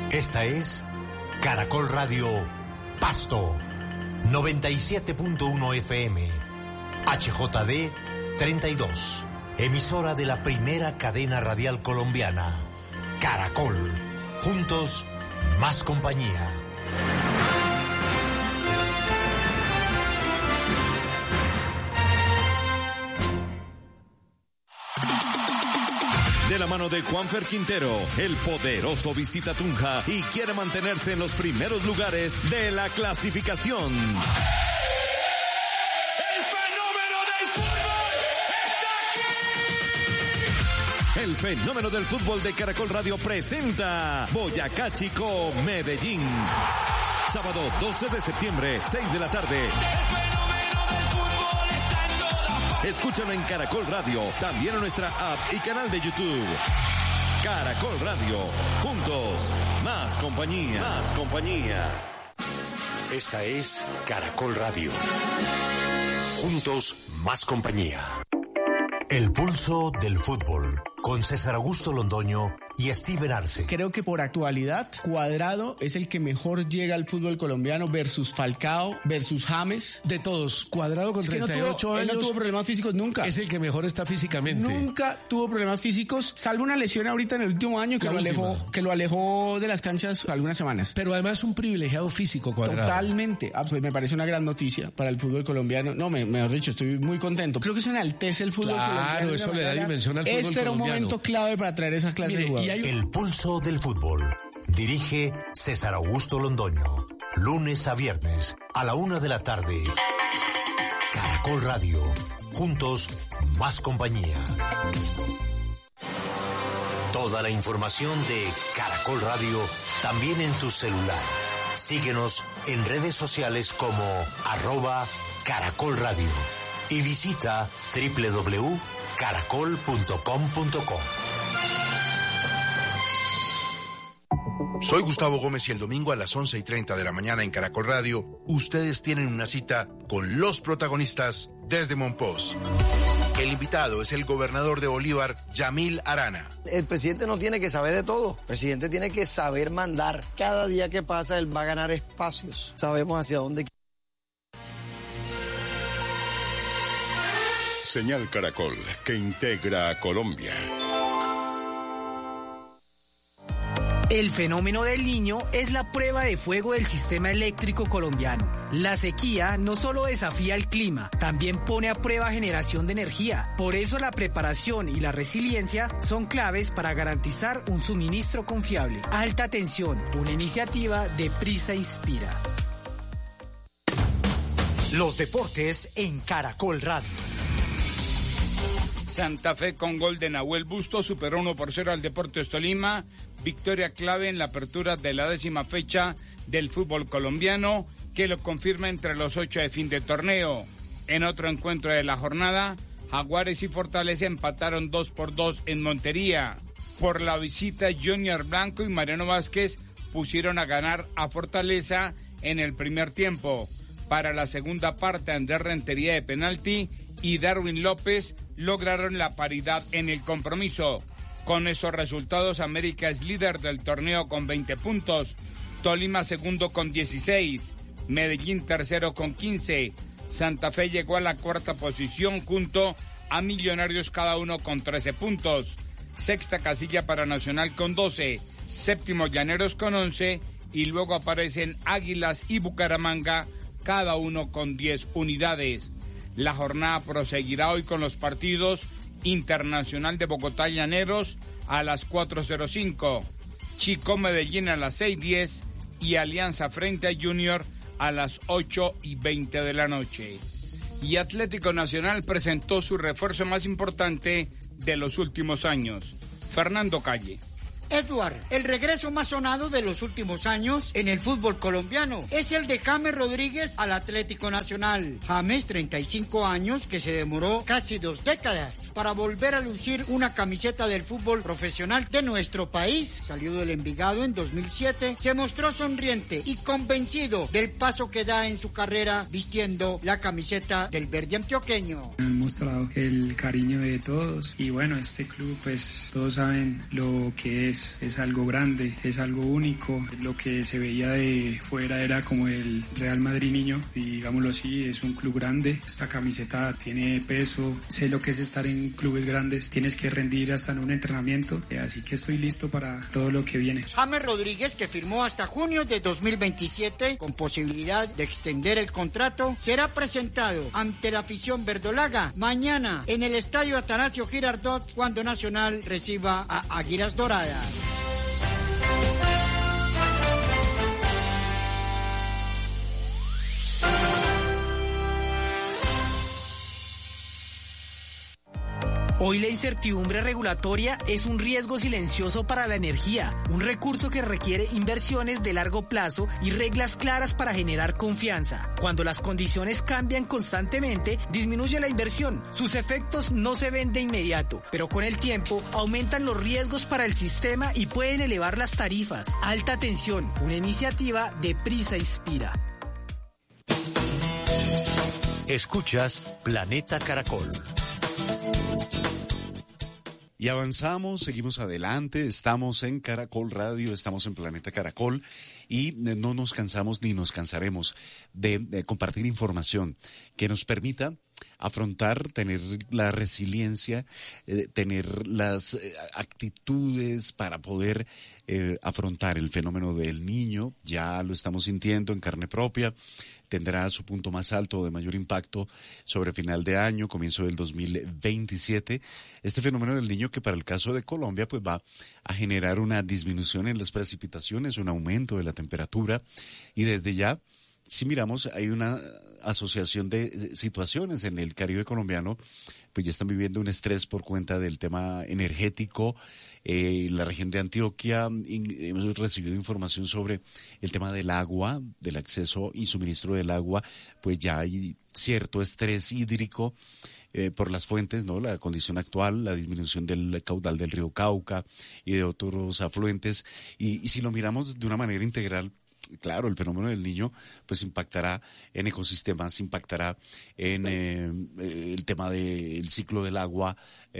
Esta es Caracol Radio Pasto, 97.1 FM, HJD 32, emisora de la primera cadena radial colombiana, Caracol, juntos, más compañía. De la mano de Juanfer Quintero, el poderoso visita Tunja y quiere mantenerse en los primeros lugares de la clasificación. ¡El fenómeno del fútbol está aquí! El fenómeno del fútbol de Caracol Radio presenta Boyacá Chico, Medellín. Sábado 12 de septiembre, 6 de la tarde. Escúchalo en Caracol Radio, también en nuestra app y canal de YouTube. Caracol Radio, juntos, más compañía, más compañía. Esta es Caracol Radio, juntos, más compañía. El pulso del fútbol, con César Augusto Londoño y Steven Arce. Creo que por actualidad, Cuadrado es el que mejor llega al fútbol colombiano versus Falcao, versus James. De todos, Cuadrado con 38 años. Él no tuvo problemas físicos nunca. Es el que mejor está físicamente. Nunca tuvo problemas físicos, salvo una lesión ahorita en el último año que lo alejó de las canchas algunas semanas. Pero además un privilegiado físico, Cuadrado. Totalmente. Pues me parece una gran noticia para el fútbol colombiano. No, mejor dicho, estoy muy contento. Creo que se enaltece el fútbol colombiano. Claro, eso le da dimensión al fútbol colombiano. Este era un momento clave para traer esa clase de jugadores. El pulso del fútbol. Dirige César Augusto Londoño. Lunes a viernes a la 1 de la tarde. Caracol Radio. Juntos, más compañía. Toda la información de Caracol Radio también en tu celular. Síguenos en redes sociales como @Caracol Radio y visita www.caracol.com.co. Soy Gustavo Gómez y el domingo a las 11:30 de la mañana en Caracol Radio, ustedes tienen una cita con los protagonistas desde Monpós. El invitado es el gobernador de Bolívar, Yamil Arana. El presidente no tiene que saber de todo. El presidente tiene que saber mandar. Cada día que pasa, él va a ganar espacios. Sabemos hacia dónde. Señal Caracol, que integra a Colombia. El fenómeno del Niño es la prueba de fuego del sistema eléctrico colombiano. La sequía no solo desafía el clima, también pone a prueba generación de energía. Por eso la preparación y la resiliencia son claves para garantizar un suministro confiable. Alta tensión, una iniciativa de Prisa Inspira. Los deportes en Caracol Radio. Santa Fe con gol de Nahuel Busto superó 1-0 al Deportes Tolima. Victoria clave en la apertura de la 10ª fecha del fútbol colombiano, que lo confirma entre los 8 de fin de torneo. En otro encuentro de la jornada, Jaguares y Fortaleza empataron 2-2 en Montería. Por la visita, Junior Blanco y Mariano Vázquez pusieron a ganar a Fortaleza en el primer tiempo. Para la segunda parte, Andrés Rentería de penalti y Darwin López lograron la paridad en el compromiso. Con esos resultados, América es líder del torneo con 20 puntos, Tolima segundo con 16, Medellín tercero con 15, Santa Fe llegó a la cuarta posición junto a Millonarios, cada uno con 13 puntos, sexta casilla para Nacional con 12, séptimo Llaneros con 11 y luego aparecen Águilas y Bucaramanga, cada uno con 10 unidades. La jornada proseguirá hoy con los partidos Internacional de Bogotá Llaneros a las 4:05, Chico Medellín a las 6:10 y Alianza frente a Junior a las 8:20 de la noche. Y Atlético Nacional presentó su refuerzo más importante de los últimos años, Fernando Calle. Edward, el regreso más sonado de los últimos años en el fútbol colombiano es el de James Rodríguez al Atlético Nacional. James, 35 años, que se demoró casi 2 décadas para volver a lucir una camiseta del fútbol profesional de nuestro país. Salió del Envigado en 2007, se mostró sonriente y convencido del paso que da en su carrera vistiendo la camiseta del verde antioqueño. Han mostrado el cariño de todos y bueno, este club pues todos saben lo que es es algo grande, es algo único. Lo que se veía de fuera era como el Real Madrid niño, y digámoslo así, es un club grande. Esta camiseta tiene peso, sé lo que es estar en clubes grandes, tienes que rendir hasta en un entrenamiento, así que estoy listo para todo lo que viene. James Rodríguez, que firmó hasta junio de 2027 con posibilidad de extender el contrato, será presentado ante la afición verdolaga mañana en el estadio Atanasio Girardot cuando Nacional reciba a Águilas Doradas. Hoy la incertidumbre regulatoria es un riesgo silencioso para la energía, un recurso que requiere inversiones de largo plazo y reglas claras para generar confianza. Cuando las condiciones cambian constantemente, disminuye la inversión. Sus efectos no se ven de inmediato, pero con el tiempo aumentan los riesgos para el sistema y pueden elevar las tarifas. Alta tensión, una iniciativa de Prisa Inspira. Escuchas Planeta Caracol. Y avanzamos, seguimos adelante, estamos en Caracol Radio, estamos en Planeta Caracol y no nos cansamos ni nos cansaremos de compartir información que nos permita afrontar, tener la resiliencia, tener las actitudes para poder afrontar el fenómeno del niño. Ya lo estamos sintiendo en carne propia. Tendrá su punto más alto de mayor impacto sobre final de año, comienzo del 2027. Este fenómeno del niño que para el caso de Colombia pues va a generar una disminución en las precipitaciones, un aumento de la temperatura y desde ya, si miramos, hay una asociación de situaciones en el Caribe colombiano, pues ya están viviendo un estrés por cuenta del tema energético. La región de Antioquia, hemos recibido información sobre el tema del agua, del acceso y suministro del agua, pues ya hay cierto estrés hídrico por las fuentes, ¿no? La condición actual, la disminución del caudal del río Cauca y de otros afluentes. Y si lo miramos de una manera integral, claro, el fenómeno del niño pues impactará en ecosistemas, impactará en el tema del ciclo del agua,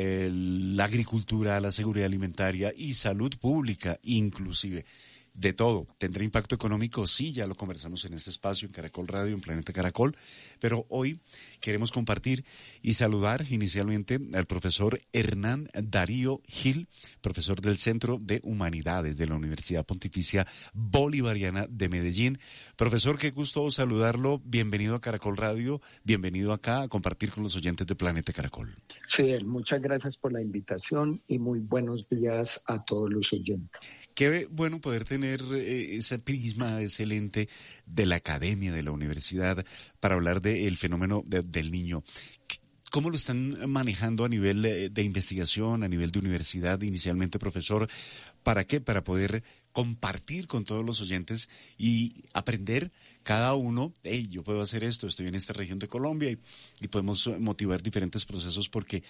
la agricultura, la seguridad alimentaria y salud pública inclusive. De todo. ¿Tendrá impacto económico? Sí, ya lo conversamos en este espacio en Caracol Radio, en Planeta Caracol, pero hoy queremos compartir y saludar inicialmente al profesor Hernán Darío Gil, profesor del Centro de Humanidades de la Universidad Pontificia Bolivariana de Medellín. Profesor, qué gusto saludarlo, bienvenido a Caracol Radio, bienvenido acá a compartir con los oyentes de Planeta Caracol. Sí, muchas gracias por la invitación y muy buenos días a todos los oyentes. Qué bueno poder tener ese prisma, ese lente de la academia, de la universidad, para hablar del fenómeno del niño. ¿Cómo lo están manejando a nivel de investigación, a nivel de universidad, inicialmente, profesor? ¿Para qué? Para poder compartir con todos los oyentes y aprender cada uno, hey, yo puedo hacer esto, estoy en esta región de Colombia y podemos motivar diferentes procesos porque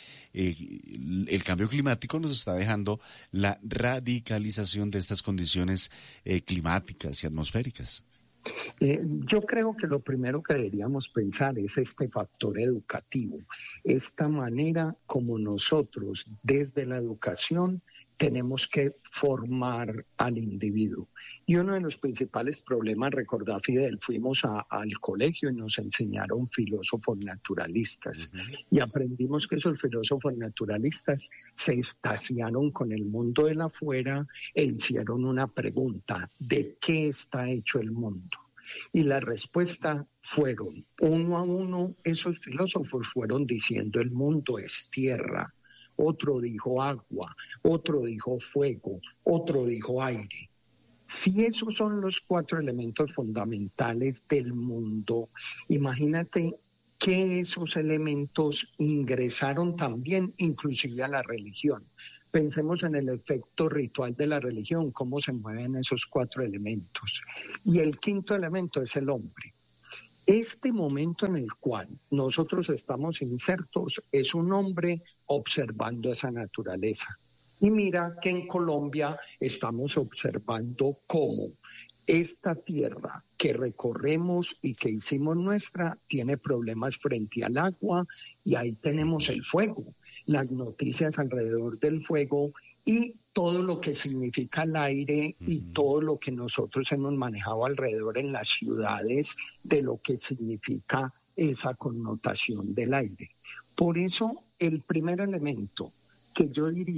el cambio climático nos está dejando la radicalización de estas condiciones climáticas y atmosféricas. Yo creo que lo primero que deberíamos pensar es este factor educativo, esta manera como nosotros desde la educación tenemos que formar al individuo. Y uno de los principales problemas, recordá Fidel, fuimos al colegio y nos enseñaron filósofos naturalistas y aprendimos que esos filósofos naturalistas se extasiaron con el mundo de la afuera e hicieron una pregunta: ¿de qué está hecho el mundo? Y la respuesta fueron, uno a uno, esos filósofos fueron diciendo: el mundo es tierra. Otro dijo agua, otro dijo fuego, otro dijo aire. Si esos son los 4 elementos fundamentales del mundo, imagínate que esos elementos ingresaron también inclusive a la religión. Pensemos en el efecto ritual de la religión, cómo se mueven esos 4 elementos. Y el 5.º elemento es el hombre. Este momento en el cual nosotros estamos insertos es un hombre observando esa naturaleza. Y mira que en Colombia estamos observando cómo esta tierra que recorremos y que hicimos nuestra tiene problemas frente al agua y ahí tenemos el fuego, las noticias alrededor del fuego y todo lo que significa el aire y todo lo que nosotros hemos manejado alrededor en las ciudades de lo que significa esa connotación del aire. Por eso, el primer elemento que yo diría